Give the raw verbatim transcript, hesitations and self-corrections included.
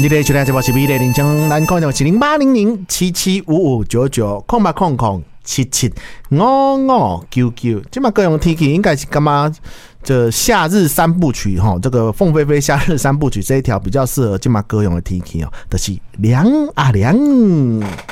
你的收听节目是美丽人生，咱讲的是零八零零七七五五九九空八空空七七五五九九。这嘛各种天气应该是干嘛？这夏日三部曲哈，这个凤飞飞夏日三部曲这一条比较适合这嘛各种的天气哦，就是凉啊凉。